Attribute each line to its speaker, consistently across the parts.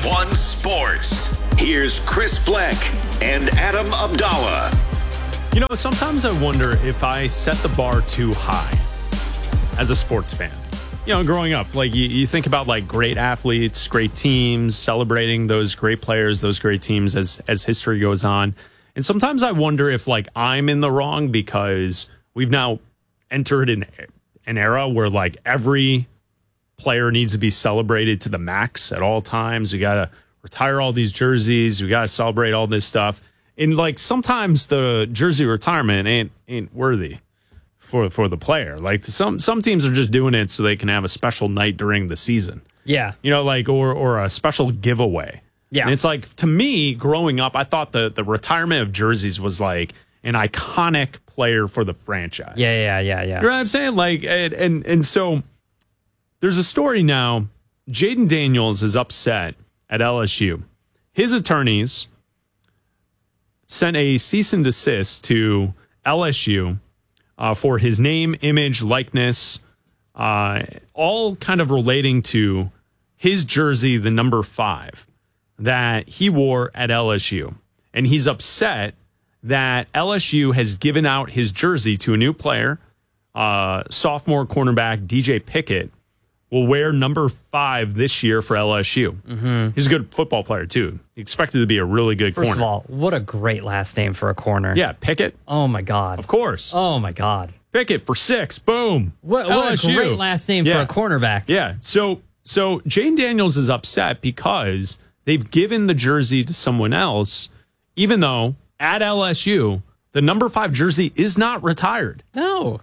Speaker 1: 1 Sports. Here's Chris Fleck and Adam Abdallah.
Speaker 2: You know, sometimes I wonder if I set the bar too high as a sports fan. You know, growing up, like you think about like great athletes, great teams, celebrating those great players, those great teams as history goes on. And sometimes I wonder if like I'm in the wrong because we've now entered an era where like every player needs to be celebrated to the max at all times. We got to retire all these jerseys. We got to celebrate all this stuff. And like sometimes the jersey retirement ain't worthy for the player. Like some teams are just doing it so they can have a special night during the season.
Speaker 3: Yeah.
Speaker 2: You know, like or a special giveaway.
Speaker 3: Yeah.
Speaker 2: And it's like, to me, growing up, I thought the retirement of jerseys was like an iconic player for the franchise.
Speaker 3: Yeah.
Speaker 2: You know what I'm saying? Like, and so there's a story now. Jaden Daniels is upset at LSU. His attorneys sent a cease and desist to LSU for his name, image, likeness, all kind of relating to his jersey, the number 5, that he wore at LSU. And he's upset that LSU has given out his jersey to a new player, sophomore cornerback DJ Pickett, will wear number 5 this year for LSU. Mm-hmm. He's a good football player, too. He expected to be a really good corner.
Speaker 3: First of all, what a great last name for a corner.
Speaker 2: Yeah, Pickett.
Speaker 3: Oh, my God.
Speaker 2: Of course.
Speaker 3: Oh, my God.
Speaker 2: Pickett for 6. Boom.
Speaker 3: What a great last name for a cornerback.
Speaker 2: Yeah. So Jane Daniels is upset because they've given the jersey to someone else, even though at LSU, the number 5 jersey is not retired.
Speaker 3: No.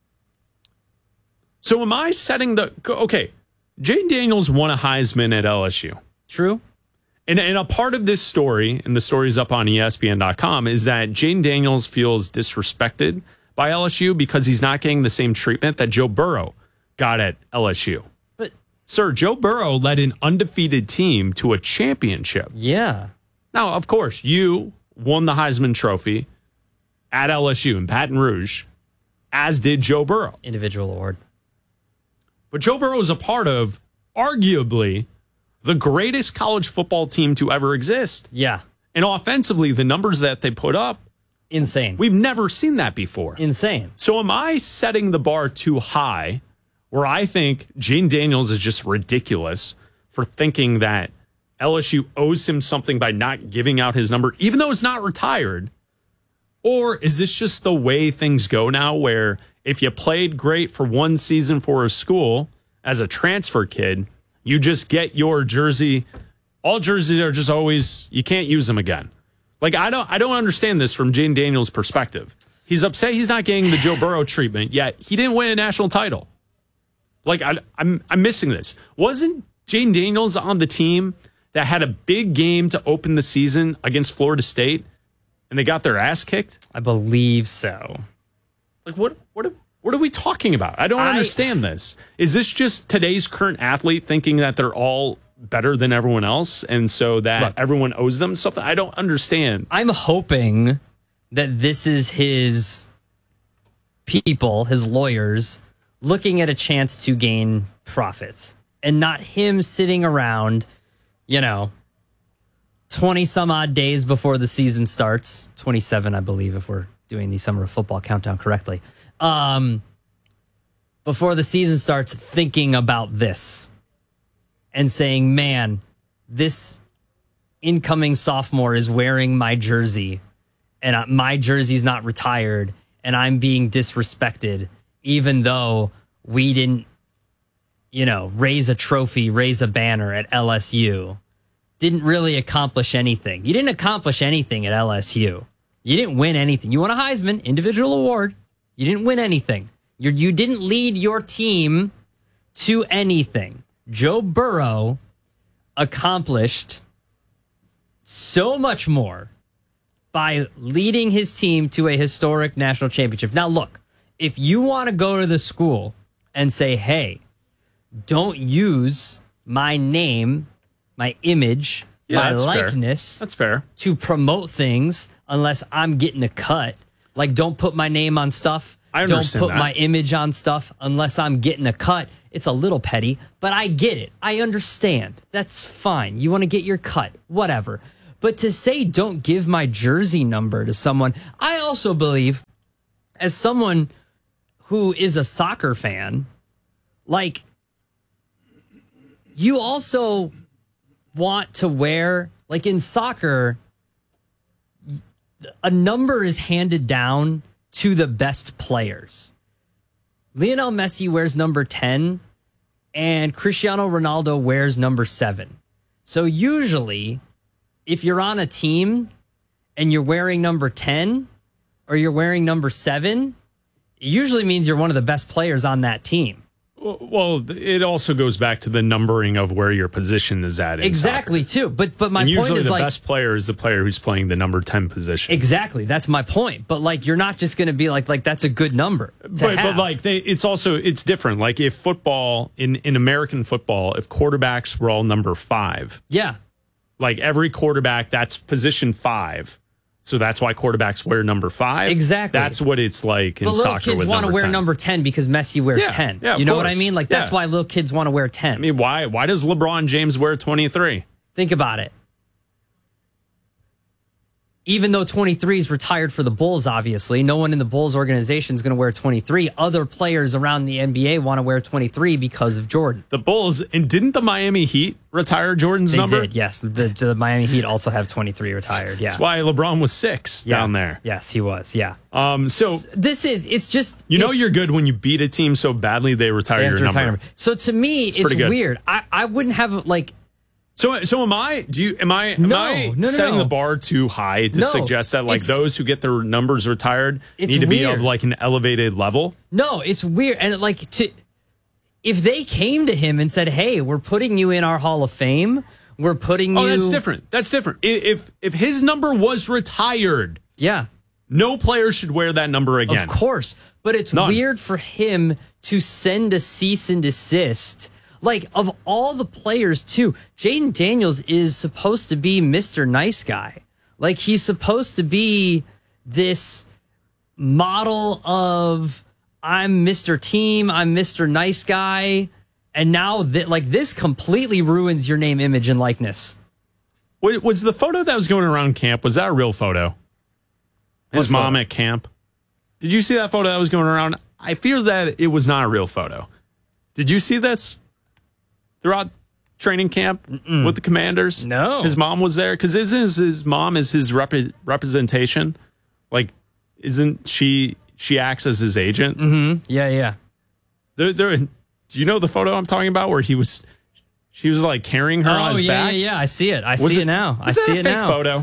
Speaker 2: So am I setting okay, Jane Daniels won a Heisman at LSU.
Speaker 3: True.
Speaker 2: And a part of this story, and the story's up on ESPN.com, is that Jane Daniels feels disrespected by LSU because he's not getting the same treatment that Joe Burrow got at LSU.
Speaker 3: But,
Speaker 2: sir, Joe Burrow led an undefeated team to a championship.
Speaker 3: Yeah.
Speaker 2: Now, of course, you won the Heisman Trophy at LSU in Baton Rouge, as did Joe Burrow.
Speaker 3: Individual award.
Speaker 2: But Joe Burrow is a part of, arguably, the greatest college football team to ever exist.
Speaker 3: Yeah.
Speaker 2: And offensively, the numbers that they put up,
Speaker 3: insane.
Speaker 2: We've never seen that before.
Speaker 3: Insane.
Speaker 2: So am I setting the bar too high where I think Jane Daniels is just ridiculous for thinking that LSU owes him something by not giving out his number, even though it's not retired? Or is this just the way things go now where if you played great for one season for a school as a transfer kid, you just get your jersey? All jerseys are just always, you can't use them again. Like, I don't understand this from Jane Daniels' perspective. He's upset he's not getting the Joe Burrow treatment, yet he didn't win a national title. Like, I'm missing this. Wasn't Jane Daniels on the team that had a big game to open the season against Florida State, and they got their ass kicked?
Speaker 3: I believe so.
Speaker 2: Like, what are we talking about? I don't understand this. Is this just today's current athlete thinking that they're all better than everyone else, and so that everyone owes them something? I don't understand.
Speaker 3: I'm hoping that this is his people, his lawyers, looking at a chance to gain profits, and not him sitting around, 20 some odd days before the season starts. 27, I believe, if we're doing the summer of football countdown correctly. Before the season starts, thinking about this and saying, man, this incoming sophomore is wearing my jersey and my jersey's not retired and I'm being disrespected, even though we didn't, raise a trophy, raise a banner at LSU. Didn't really accomplish anything. You didn't accomplish anything at LSU. You didn't win anything. You won a Heisman, individual award. You didn't win anything. You didn't lead your team to anything. Joe Burrow accomplished so much more by leading his team to a historic national championship. Now, look, if you want to go to the school and say, hey, don't use my name, my image, my likeness.
Speaker 2: That's fair.
Speaker 3: To promote things unless I'm getting a cut. Like, don't put my name on stuff
Speaker 2: I
Speaker 3: don't
Speaker 2: understand
Speaker 3: put
Speaker 2: that.
Speaker 3: my image on stuff unless I'm getting a cut. It's a little petty, but I get it. I understand. That's fine. You want to get your cut, whatever. But to say don't give my jersey number to someone, I also believe, as someone who is a soccer fan, like, you also want to wear, like in soccer, a number is handed down to the best players. Lionel Messi wears number 10 and Cristiano Ronaldo wears number 7. So usually, if you're on a team and you're wearing number 10 or you're wearing number 7, it usually means you're one of the best players on that team.
Speaker 2: Well, it also goes back to the numbering of where your position is at.
Speaker 3: Exactly,
Speaker 2: soccer.
Speaker 3: too. But my
Speaker 2: and
Speaker 3: point
Speaker 2: usually
Speaker 3: is,
Speaker 2: the
Speaker 3: like,
Speaker 2: best player is the player who's playing the number 10 position.
Speaker 3: exactly, that's my point. But like, you're not just going to be like that's a good number.
Speaker 2: But like, it's different. Like if football in American football, if quarterbacks were all number 5,
Speaker 3: yeah,
Speaker 2: like every quarterback, that's position 5. So that's why quarterbacks wear number 5.
Speaker 3: Exactly.
Speaker 2: That's what it's like in
Speaker 3: but little
Speaker 2: soccer.
Speaker 3: kids
Speaker 2: with
Speaker 3: want to wear
Speaker 2: 10.
Speaker 3: number 10 because Messi wears 10.
Speaker 2: Yeah,
Speaker 3: you know what
Speaker 2: course.
Speaker 3: I mean? Like, that's
Speaker 2: Yeah.
Speaker 3: why little kids want to wear 10.
Speaker 2: I mean, why does LeBron James wear 23?
Speaker 3: Think about it. Even though 23 is retired for the Bulls, obviously, no one in the Bulls organization is going to wear 23. Other players around the NBA want to wear 23 because of Jordan.
Speaker 2: The Bulls, and didn't the Miami Heat retire Jordan's
Speaker 3: They
Speaker 2: number?
Speaker 3: did, yes. The Miami Heat also have 23 retired. Yeah.
Speaker 2: That's why LeBron was 6 down there.
Speaker 3: Yes, he was. Yeah.
Speaker 2: So
Speaker 3: It's just.
Speaker 2: you're good when you beat a team so badly they retire
Speaker 3: They have
Speaker 2: your
Speaker 3: to retire
Speaker 2: number.
Speaker 3: number. So to me, it's
Speaker 2: pretty good.
Speaker 3: weird. I wouldn't have, like.
Speaker 2: So am I? Am I
Speaker 3: No,
Speaker 2: setting
Speaker 3: no.
Speaker 2: the bar too high to
Speaker 3: No,
Speaker 2: suggest that like
Speaker 3: it's-
Speaker 2: those who get their numbers retired
Speaker 3: It's
Speaker 2: need to be
Speaker 3: weird.
Speaker 2: of like an elevated level?
Speaker 3: No, it's weird. And if they came to him and said, "Hey, we're putting you in our Hall of Fame. We're putting you."
Speaker 2: Oh, that's different. That's different. If his number was retired,
Speaker 3: Yeah,
Speaker 2: no player should wear that number again.
Speaker 3: of course. But it's
Speaker 2: None.
Speaker 3: weird for him to send a cease and desist. Like, of all the players, too, Jaden Daniels is supposed to be Mr. Nice Guy. Like, he's supposed to be this model of, I'm Mr. Team, I'm Mr. Nice Guy. And now, this completely ruins your name, image, and likeness.
Speaker 2: Was the photo that was going around camp, was that a real photo? His
Speaker 3: What
Speaker 2: mom
Speaker 3: photo?
Speaker 2: at camp. Did you see that photo that was going around? I fear that it was not a real photo. Did you see this? Throughout training camp with the Commanders?
Speaker 3: No.
Speaker 2: His mom was there? Because isn't his mom is his representation? Like, isn't she acts as his agent?
Speaker 3: Mm-hmm. Yeah.
Speaker 2: Do you know the photo I'm talking about where she was like carrying her on his back?
Speaker 3: Yeah. I see it. I see it now. I
Speaker 2: Is that
Speaker 3: see
Speaker 2: a
Speaker 3: it
Speaker 2: fake
Speaker 3: now.
Speaker 2: photo?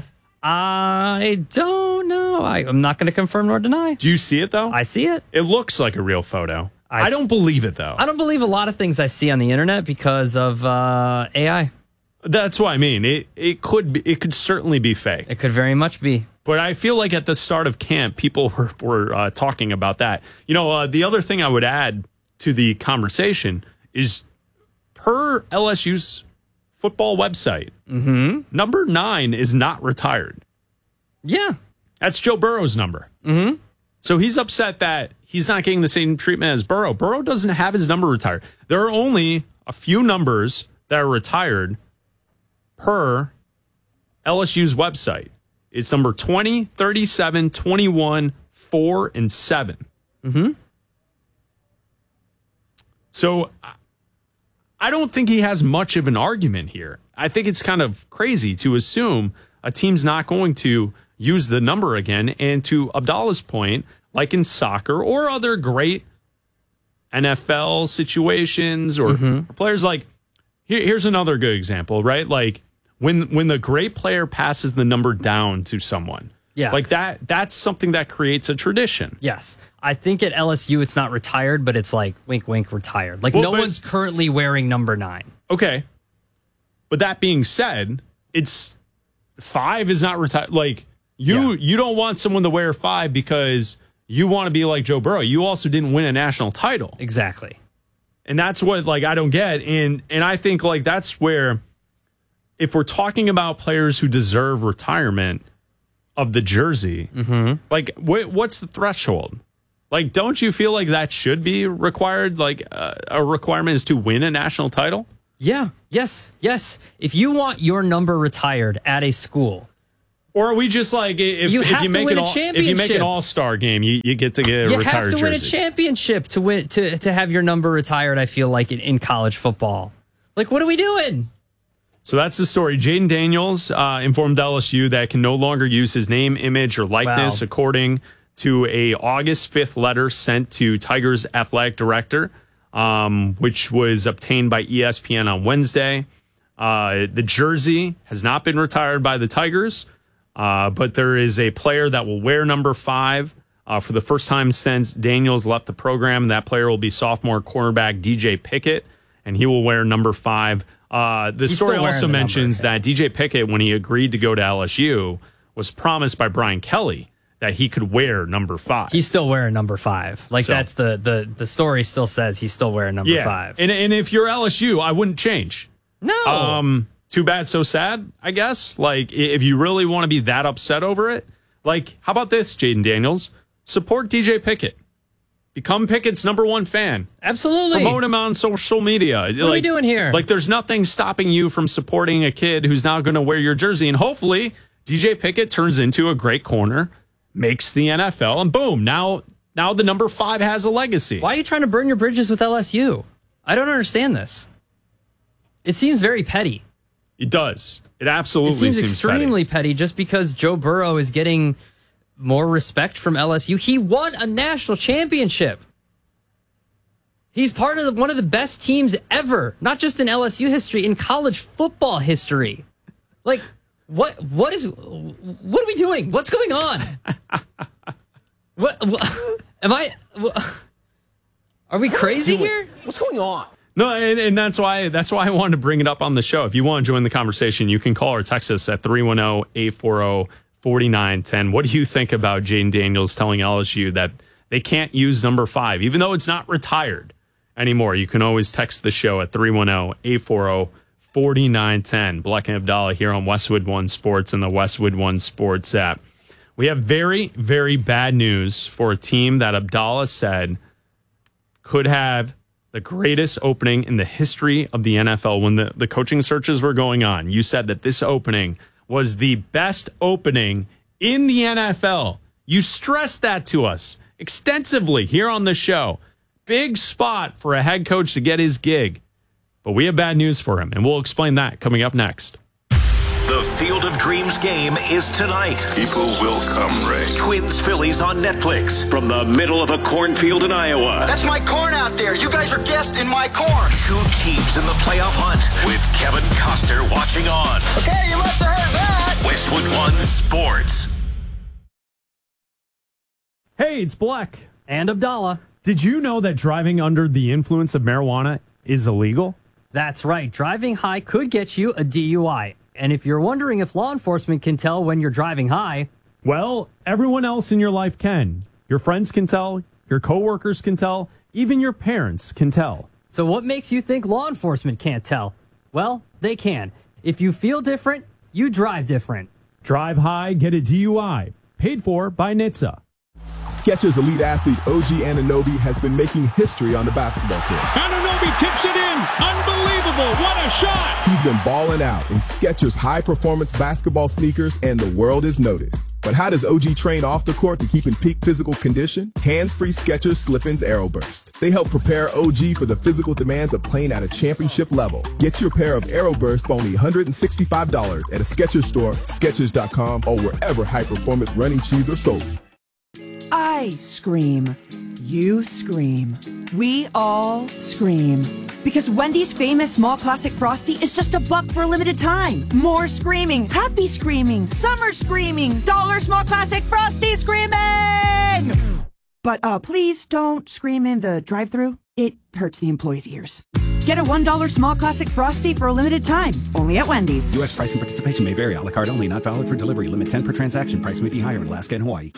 Speaker 3: I don't know. I'm not going to confirm nor deny.
Speaker 2: Do you see it though?
Speaker 3: I see it.
Speaker 2: It looks like a real photo. I don't believe it though.
Speaker 3: I don't believe a lot of things I see on the internet because of AI.
Speaker 2: That's what I mean. It could certainly be fake.
Speaker 3: It could very much be.
Speaker 2: But I feel like at the start of camp, people were talking about that. You know, the other thing I would add to the conversation is per LSU's football website, number 9 is not retired.
Speaker 3: Yeah.
Speaker 2: That's Joe Burrow's number. Mm-hmm. So he's upset that he's not getting the same treatment as Burrow. Burrow doesn't have his number retired. There are only a few numbers that are retired per LSU's website. It's number 20, 37, 21, 4, and 7.
Speaker 3: Mm-hmm.
Speaker 2: So I don't think he has much of an argument here. I think it's kind of crazy to assume a team's not going to use the number again. And to Abdallah's point, like in soccer or other great NFL situations or players like, here's another good example, right? Like when the great player passes the number down to someone.
Speaker 3: Yeah.
Speaker 2: Like that's something that creates a tradition.
Speaker 3: Yes. I think at LSU it's not retired, but it's like wink, wink, retired. Like
Speaker 2: Well,
Speaker 3: no
Speaker 2: but-
Speaker 3: one's currently wearing number 9.
Speaker 2: Okay. But that being said, it's 5 is not retired. Like you don't want someone to wear 5 because you want to be like Joe Burrow. You also didn't win a national title.
Speaker 3: Exactly.
Speaker 2: And that's what like I don't get. And I think like that's where if we're talking about players who deserve retirement of the jersey, like what's the threshold? Like, don't you feel like that should be required? Like, a requirement is to win a national title?
Speaker 3: Yeah. Yes. If you want your number retired at a school,
Speaker 2: or are we just like, if you make an all-star game, you get to get a retired jersey?
Speaker 3: You have to win a championship to have your number retired, I feel like, in college football. Like, what are we doing?
Speaker 2: So that's the story. Jaden Daniels informed LSU that can no longer use his name, image, or likeness, according to a August 5th letter sent to Tigers athletic director, which was obtained by ESPN on Wednesday. The jersey has not been retired by the Tigers, but there is a player that will wear number 5 for the first time since Daniels left the program. That player will be sophomore cornerback DJ Pickett, and he will wear number 5. The story also mentions that DJ Pickett, when he agreed to go to LSU, was promised by Brian Kelly that he could wear number 5.
Speaker 3: He's still wearing number 5. Like, so, that's the story still says he's still wearing number 5.
Speaker 2: And if you're LSU, I wouldn't change.
Speaker 3: No.
Speaker 2: Too bad, so sad, I guess. Like, if you really want to be that upset over it, like, how about this, Jaden Daniels? Support DJ Pickett. Become Pickett's number 1 fan.
Speaker 3: Absolutely.
Speaker 2: Promote him on social media.
Speaker 3: What are we doing here?
Speaker 2: Like, there's nothing stopping you from supporting a kid who's now going to wear your jersey. And hopefully, DJ Pickett turns into a great corner, makes the NFL, and boom, now the number 5 has a legacy.
Speaker 3: Why are you trying to burn your bridges with LSU? I don't understand this. It seems very petty.
Speaker 2: It does. It absolutely seems
Speaker 3: extremely petty just because Joe Burrow is getting more respect from LSU. He won a national championship. He's part of one of the best teams ever, not just in LSU history, in college football history. Like, what are we doing? What's going on? Are we crazy here?
Speaker 4: What's going on?
Speaker 2: No, and that's why I wanted to bring it up on the show. If you want to join the conversation, you can call or text us at 310-840-4910. What do you think about Jaden Daniels telling LSU that they can't use number 5, even though it's not retired anymore? You can always text the show at 310-840-4910. Black and Abdallah here on Westwood One Sports and the Westwood One Sports app. We have very, very bad news for a team that Abdallah said could have the greatest opening in the history of the NFL. When the coaching searches were going on, you said that this opening was the best opening in the NFL. You stressed that to us extensively here on the show. Big spot for a head coach to get his gig. But we have bad news for him, and we'll explain that coming up next.
Speaker 1: The Field of Dreams game is tonight.
Speaker 5: People will come, Ray.
Speaker 1: Twins Phillies on Netflix from the middle of a cornfield in Iowa.
Speaker 6: That's my corn out there. You guys are guests in my corn.
Speaker 1: 2 teams in the playoff hunt with Kevin Costner watching on.
Speaker 6: Okay, you must have heard that.
Speaker 1: Westwood One Sports.
Speaker 2: Hey, it's Black
Speaker 3: and Abdallah.
Speaker 2: Did you know that driving under the influence of marijuana is illegal?
Speaker 3: That's right. Driving high could get you a DUI. And if you're wondering if law enforcement can tell when you're driving high,
Speaker 2: well, everyone else in your life can. Your friends can tell, your coworkers can tell, even your parents can tell.
Speaker 3: So what makes you think law enforcement can't tell? Well, they can. If you feel different, you drive different.
Speaker 2: Drive high, get a DUI. Paid for by NHTSA.
Speaker 7: Skechers elite athlete OG Anunoby has been making history on the basketball court.
Speaker 8: Anunoby tips it in. Unbelievable. What a shot.
Speaker 7: He's been balling out in Skechers high-performance basketball sneakers, and the world has noticed. But how does OG train off the court to keep in peak physical condition? Hands-free Skechers Slip-ins Aeroburst. They help prepare OG for the physical demands of playing at a championship level. Get your pair of Aeroburst for only $165 at a Skechers store, Skechers.com, or wherever high-performance running shoes are sold.
Speaker 9: I scream. You scream. We all scream. Because Wendy's famous small classic Frosty is just $1 for a limited time. More screaming, happy screaming, summer screaming, dollar small classic Frosty screaming! But please don't scream in the drive-thru. It hurts the employees' ears. Get a $1 small classic Frosty for a limited time. Only at Wendy's.
Speaker 10: U.S. price and participation may vary. A la carte only. Not valid for delivery. Limit 10 per transaction. Price may be higher in Alaska and Hawaii.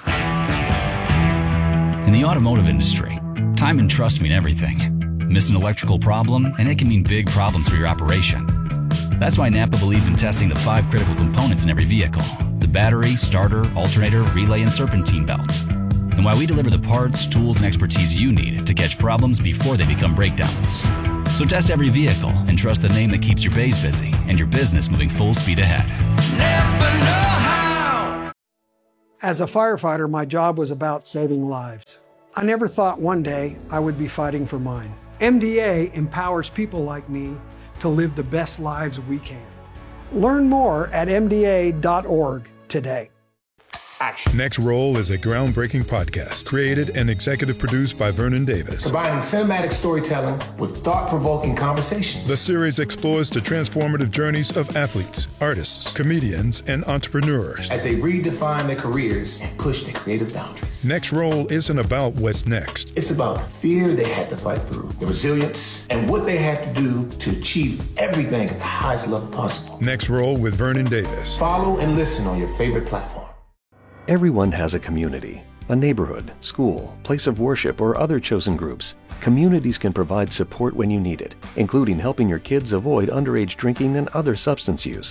Speaker 11: In the automotive industry, time and trust mean everything. Miss an electrical problem, and it can mean big problems for your operation. That's why Napa believes in testing the 5 critical components in every vehicle: the battery, starter, alternator, relay, and serpentine belt. and why we deliver the parts, tools, and expertise you need to catch problems before they become breakdowns. So test every vehicle and trust the name that keeps your bays busy and your business moving full speed ahead.
Speaker 4: Never know how.
Speaker 5: As a firefighter, my job was about saving lives. I never thought one day I would be fighting for mine. MDA empowers people like me to live the best lives we can. Learn more at mda.org today.
Speaker 12: Next Roll is a groundbreaking podcast created and executive produced by Vernon Davis.
Speaker 13: Combining cinematic storytelling with thought-provoking conversations.
Speaker 12: The series explores the transformative journeys of athletes, artists, comedians, and entrepreneurs
Speaker 13: as they redefine their careers and push their creative boundaries.
Speaker 12: Next Roll isn't about what's next.
Speaker 13: It's about the fear they had to fight through, the resilience, and what they had to do to achieve everything at the highest level possible.
Speaker 12: Next Roll with Vernon Davis.
Speaker 13: Follow and listen on your favorite platform.
Speaker 14: Everyone has a community, a neighborhood, school, place of worship, or other chosen groups. Communities can provide support when you need it, including helping your kids avoid underage drinking and other substance use.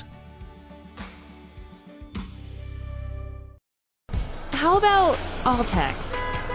Speaker 15: How about all text?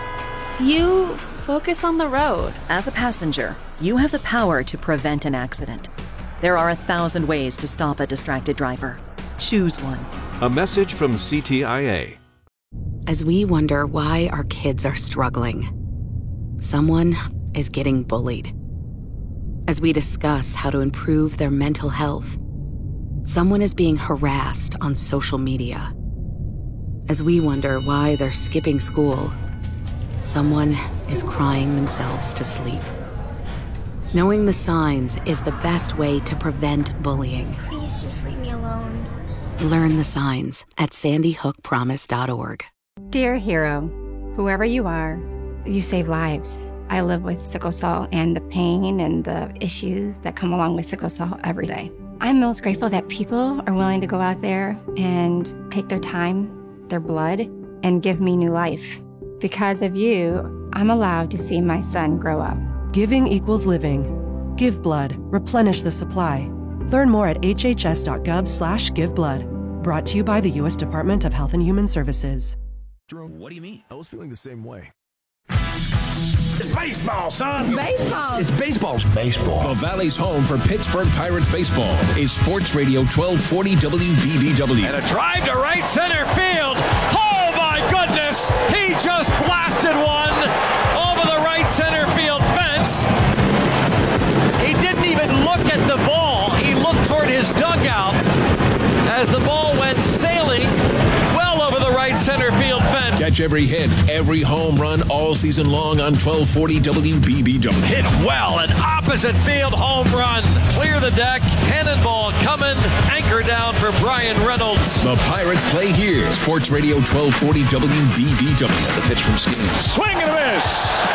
Speaker 15: You focus on the road.
Speaker 16: As a passenger, you have the power to prevent an accident. There are 1,000 ways to stop a distracted driver. Choose one.
Speaker 17: A message from CTIA.
Speaker 18: As we wonder why our kids are struggling, someone is getting bullied. As we discuss how to improve their mental health, someone is being harassed on social media. As we wonder why they're skipping school, someone is crying themselves to sleep. Knowing the signs is the best way to prevent bullying.
Speaker 19: Please just leave me alone.
Speaker 18: Learn the signs at sandyhookpromise.org.
Speaker 20: Dear hero, whoever you are, you save lives. I live with sickle cell and the pain and the issues that come along with sickle cell every day. I'm most grateful that people are willing to go out there and take their time, their blood, and give me new life. Because of you, I'm allowed to see my son grow up.
Speaker 21: Giving equals living. Give blood. Replenish the supply. Learn more at hhs.gov/giveblood. Brought to you by the U.S. Department of Health and Human Services.
Speaker 22: What do you mean? I was feeling the same way.
Speaker 23: It's baseball, son.
Speaker 24: It's baseball.
Speaker 23: It's baseball.
Speaker 24: It's
Speaker 23: baseball.
Speaker 25: The Valley's home for Pittsburgh Pirates baseball is Sports Radio 1240 WBBW.
Speaker 26: And a drive to right center field. Oh, my goodness. He just blasted one over the right center field fence. He didn't even look at the ball. He looked toward his dugout as the ball went sailing well over the right center field fence.
Speaker 25: Catch every hit, every home run all season long on 1240 WBBW.
Speaker 26: Hit well, an opposite field home run. Clear the deck, cannonball coming, anchor down for Brian Reynolds.
Speaker 25: The Pirates play here. Sports Radio 1240 WBBW.
Speaker 26: The pitch from Skeens.
Speaker 23: Swing and a miss.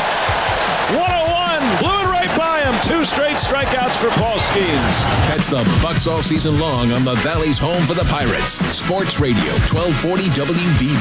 Speaker 23: 101. Blew it right by him. 2 straight strikeouts for Paul Skeens.
Speaker 25: Catch the Bucks all season long on the Valley's home for the Pirates. Sports Radio 1240 WBBW.